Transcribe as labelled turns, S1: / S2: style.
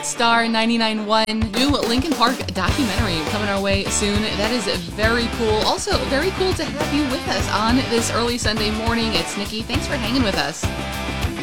S1: Star 99.1 new Linkin Park documentary coming our way soon. That is very cool. Also, very cool to have you with us on this early Sunday morning. It's Nikki. Thanks for hanging with us.